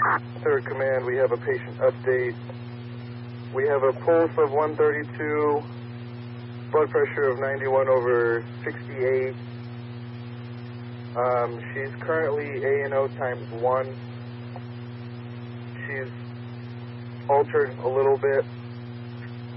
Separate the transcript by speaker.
Speaker 1: Third Command, we have a patient update. We have a pulse of 132, blood pressure of 91/68. She's currently A&O ×1. She's altered a little bit.